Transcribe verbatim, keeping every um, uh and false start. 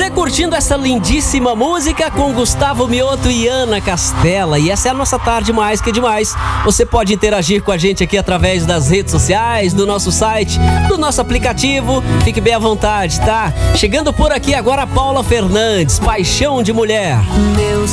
você curtindo essa lindíssima música com Gustavo Mioto e Ana Castela. E essa é a nossa tarde mais que demais. Você pode interagir com a gente aqui através das redes sociais, do nosso site, do nosso aplicativo. Fique bem à vontade, tá? Chegando por aqui agora a Paula Fernandes, Paixão de Mulher. Meus